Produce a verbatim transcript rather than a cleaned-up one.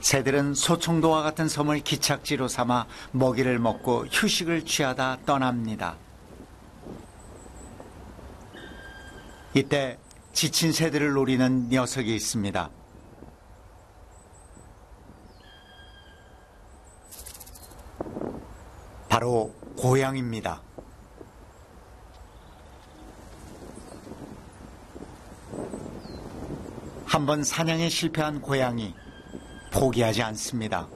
새들은 소청도와 같은 섬을 기착지로 삼아 먹이를 먹고 휴식을 취하다 떠납니다. 이때 지친 새들을 노리는 녀석이 있습니다. 바로 고양입니다. 한번 사냥에 실패한 고양이 포기하지 않습니다.